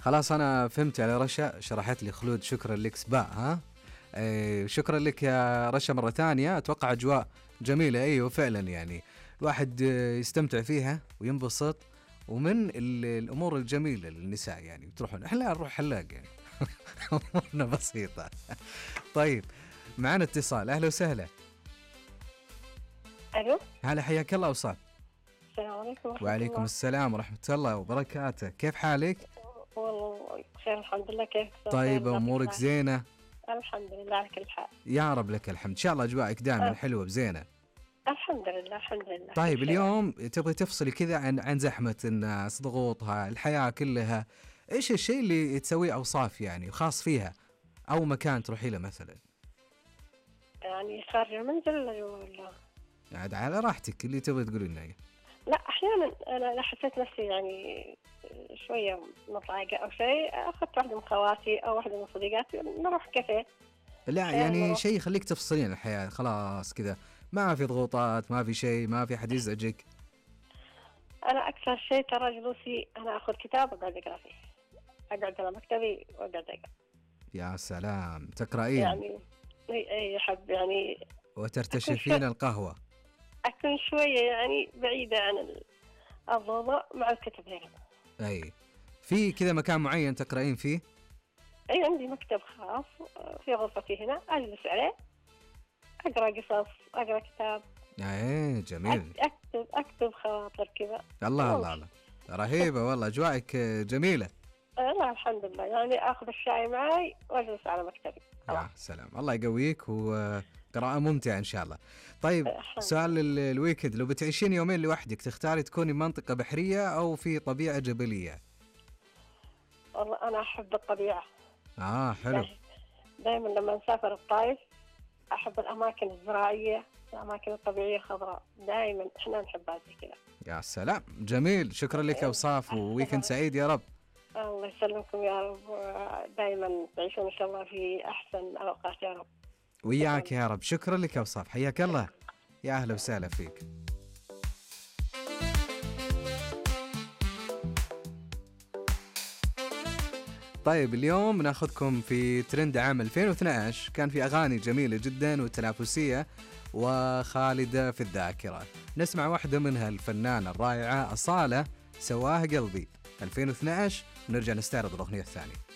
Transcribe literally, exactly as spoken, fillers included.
خلاص أنا فهمت على رشا، شرحت لي خلود. شكرا لك سباء. ها أي شكرا لك يا رشا مرة ثانية. أتوقع أجواء جميلة. أيوة فعلا يعني الواحد يستمتع فيها وينبسط، ومن الأمور الجميلة للنساء يعني تروحون. إحنا نروح حلاق يعني أمورنا بسيطة. طيب معنا اتصال. أهلا وسهلا. ألو. هلا حياك الله وصال. السلام عليكم ورحمة وعليكم الله. السلام ورحمة الله وبركاته. كيف حالك؟ والله بخير الحمد لله. كيف؟ طيب أمورك زينة؟ الحمد لله على كل حال. يا رب لك الحمد. إن شاء الله أجواءك دائما أه. حلوة بزينة. الحمد لله الحمد لله. طيب اليوم تبغي تفصلي كذا عن عن زحمة الناس، ضغوطها، الحياة كلها، إيش الشيء اللي تسويه أوصاف يعني خاص فيها، أو مكان تروحي له مثلا؟ يعني خارج المنزل ولا؟ عاد على راحتك اللي تبغي تقولي لنا. لا أحيانا أنا حسيت نفسي يعني شوية مضايقة أو شيء، أخذت واحدة من خواتي أو واحدة من صديقاتي نروح كافيه. لا يعني شيء يخليك تفصلين الحياة خلاص كذا، ما في ضغوطات، ما في شيء، ما في حد يزعجك. أنا أكثر شيء ترى جلوسي، أنا أخذ كتاب وأقعد أقرأ فيه، أقعد على مكتبي وأقعد أقرأ. يا سلام تقرأين يعني أي حب يعني. وترتشفين القهوة. أكون شوية يعني بعيدة عن الضوضاء مع الكتب هنا. أي في كذا مكان معين تقرأين فيه؟ أي عندي مكتب خاص في غرفتي هنا، أجلس عليه أقرأ قصص، أقرأ كتاب. ايه جميل. أكتب أكتب خواطر كذا. الله الله الله رهيبة والله، أجواءك جميلة. لا الحمد لله، يعني أخذ الشاي معي وأجلس على مكتبي. يا سلام الله يقويك، وقراءة ممتعة إن شاء الله. طيب سؤال الويكند، لو بتعيشين يومين لوحدك تختاري تكوني منطقة بحرية أو في طبيعة جبلية؟ والله أنا أحب الطبيعة. آه حلو. دائما لما نسافر الطائف أحب الأماكن الزراعية، الأماكن الطبيعية الخضراء، دائما إحنا نحبها زي كذا. يا سلام جميل. شكرا لك يا وصاف، وويكند سعيد يا رب. الله يسلمكم يا رب، دائما تعيشون إن شاء الله في أحسن الأوقات يا رب. وياك يا رب. شكرا لك يا وصاف، حياك الله. يا أهلا وسهلا فيك. طيب اليوم ناخذكم في ترند عام ألفين واثني عشر، كان في أغاني جميلة جدا وتنافسية وخالدة في الذاكرة. نسمع واحدة منها الفنانة الرائعة أصالة، سواها قلبي ألفين واثني عشر، ونرجع نستعرض الأغنية الثانية.